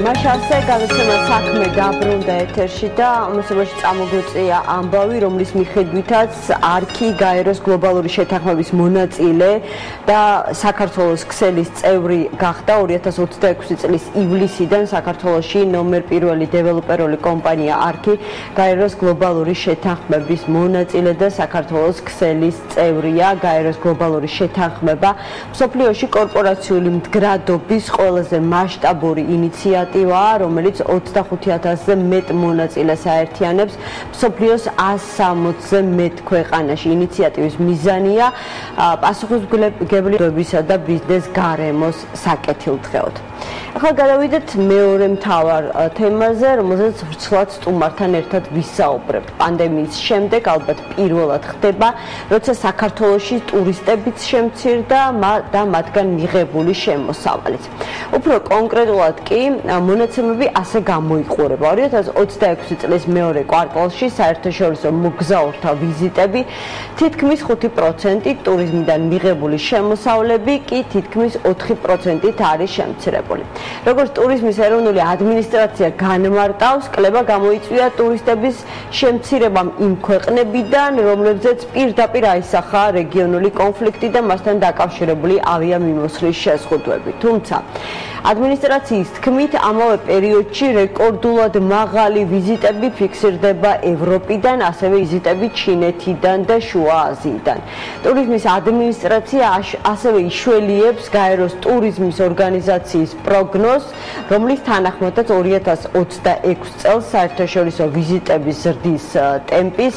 მაშასე გადაცემა საქმე დაბრუნდა ეთერში და ამასობაში წამოგვეწია ამბავი, რომლის მიხედვითაც არქი გაეროს გლობალური შეთანხმების მონაწილე და საქართველოს ქსელის წევრი გახდა 2026 წლის ივლისიდან საქართველოში ნომერ პირველი დეველოპერული კომპანია არქი გაეროს გლობალური შეთანხმების მონაწილე და საქართველოს ქსელის წევრია. გაეროს გლობალური შეთანხმება მსოფლიოში კორპორაციული მდგრადობის ყველაზე მასშტაბური ინიციატივაა, რომელიც 25,000-ზე მეტ მონაწილეს აერთიანებს მსოფლიოს 160-ზე მეტ ქვეყანაში. ინიციატივის მიზანია პასუხისმგებლობისა და ბიზნეს გარემოს საკეთილდღეოდ. ახლა გადავიდეთ მეორე მთავარ თემაზე, რომელზეც ვრცლად სტუმართან ერთად ვისაუბრებთ. პანდემიის შემდეგ ალბათ პირველად ხდება, როცა საქართველოში ტურისტებიც შემცირდა და მათგან მიღებული შემოსავალიც. უფრო კონკრეტულად კი მონაცემები ასე გამოიყურება. 2026 წლის მეორე კვარტალში საერთაშორისო მოგზაურთა ვიზიტები თითქმის 5%, ტურიზმიდან მიღებული შემოსავლები კი თითქმის 4%-ით არის შემცირებული. როგორც ტურიზმის ეროვნული ადმინისტრაცია განმარტავს, კლება გამოიწვია ტურისტების შემცირებამ იმ ქვეყნებიდან, რომლებზეც პირდაპირ აისახა რეგიონული კონფლიქტი და მასთან დაკავშირებული ავიამიმოსვლის შეზღუდვები. თუმცა ადმინისტრაციის თქმით, ამავე პერიოდში რეკორდულად მაღალი ვიზიტები ფიქსირდება ევროპიდან, ასევე ვიზიტები ჩინეთიდან და შუა აზიიდან. ტურიზმის ადმინისტრაცია ასევე იშველიებს გაეროს ტურიზმის ორგანიზაციის პროგნოზს, რომლის თანახმადაც 2026 წელს საერთაშორისო ვიზიტების ზრდის ტემპის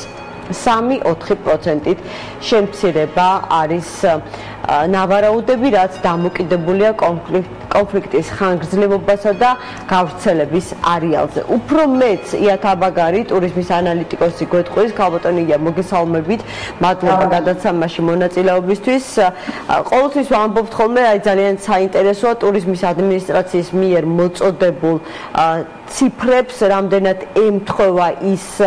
3-4%-ით შემცირება არის ნავარაუდები, რაც დამოკიდებულია კონფლიქტის ხანგრძლივობასა და გავრცელების არეალზე. უფრო მეც იათაბაგარი ტურიზმის ანალიტიკოსი გვეტყვის, ქალბატონია, მოგესალმებით. მადლობა გადაცემაში მონაწილეობისთვის. ყოველთვის ვამბობთ ხოლმე, ძალიან საინტერესოა ტურიზმის ადმინისტრაციის მიერ მოწოდებულ ციფრებს, რამდენად ემთხვევა ის